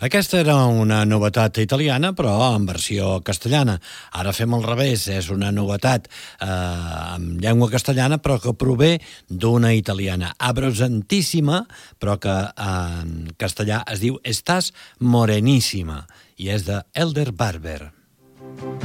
Aquesta era una novetat italiana, però en versió castellana. Ara fem al revés, és una novetat en llengua castellana, però que prové d'una italiana abrosantíssima, però que en castellà es diu Estàs moreníssima, i és de Elder Barber.